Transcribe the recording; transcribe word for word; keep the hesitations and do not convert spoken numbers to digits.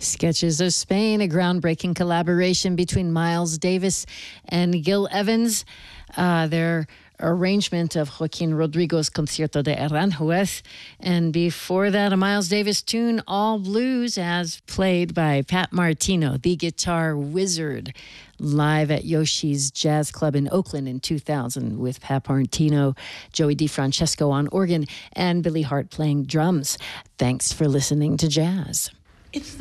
Sketches of Spain, a groundbreaking collaboration between Miles Davis and Gil Evans. Uh, their arrangement of Joaquin Rodrigo's Concierto de Aranjuez. And before that, a Miles Davis tune, All Blues, as played by Pat Martino, the guitar wizard, live at Yoshi's Jazz Club in Oakland in two thousand with Pat Martino, Joey DeFrancesco on organ, and Billy Hart playing drums. Thanks for listening to Jazz. It's